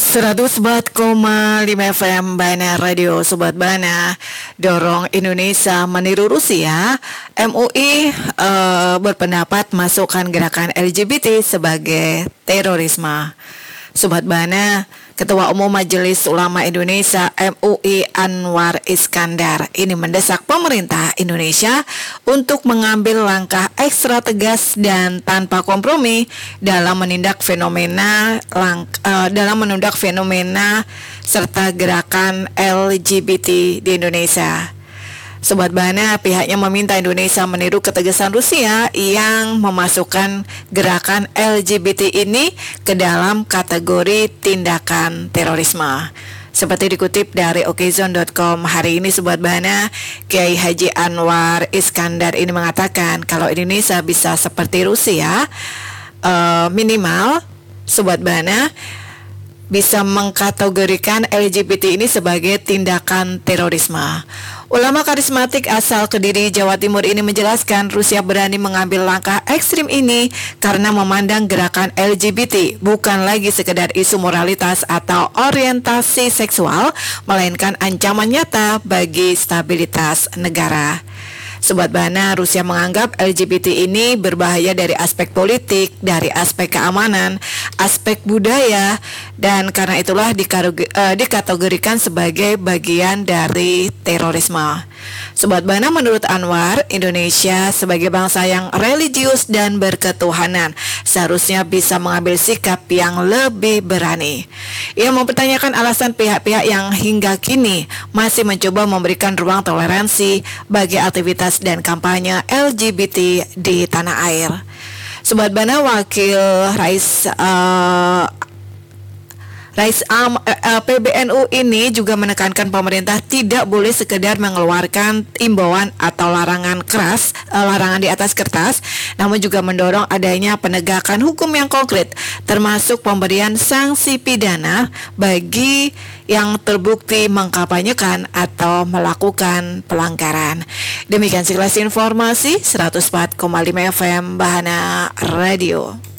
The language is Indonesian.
104,5 FM Bana Radio. Sobat Bana, dorong Indonesia meniru Rusia. MUI berpendapat masukkan gerakan LGBT sebagai terorisme. Sobat Bana, Ketua Umum Majelis Ulama Indonesia MUI Anwar Iskandar ini mendesak pemerintah Indonesia untuk mengambil langkah ekstra tegas dan tanpa kompromi dalam menindak fenomena serta gerakan LGBT di Indonesia. Sobat Bana, pihaknya meminta Indonesia meniru ketegasan Rusia yang memasukkan gerakan LGBT ini ke dalam kategori tindakan terorisme. Seperti dikutip dari okezon.com hari ini, Sobat Bana, Kiai Haji Anwar Iskandar ini mengatakan kalau Indonesia bisa seperti Rusia, minimal Sobat Bana bisa mengkategorikan LGBT ini sebagai tindakan terorisme. Ulama karismatik asal Kediri, Jawa Timur ini menjelaskan Rusia berani mengambil langkah ekstrim ini karena memandang gerakan LGBT bukan lagi sekedar isu moralitas atau orientasi seksual, melainkan ancaman nyata bagi stabilitas negara. Sobat Bana, Rusia menganggap LGBT ini berbahaya dari aspek politik, dari aspek keamanan, aspek budaya, dan karena itulah dikategorikan sebagai bagian dari terorisme. Sobat Bana, menurut Anwar, Indonesia sebagai bangsa yang religius dan berketuhanan seharusnya bisa mengambil sikap yang lebih berani. Ia mempertanyakan alasan pihak-pihak yang hingga kini masih mencoba memberikan ruang toleransi bagi aktivitas dan kampanye LGBT di tanah air. Sobat Bana, Wakil Rais PBNU ini juga menekankan pemerintah tidak boleh sekedar mengeluarkan imbauan atau larangan di atas kertas, namun juga mendorong adanya penegakan hukum yang konkret, termasuk pemberian sanksi pidana bagi yang terbukti mengkampanyekan atau melakukan pelanggaran. Demikian sekilas informasi 104,5 FM Bahana Radio.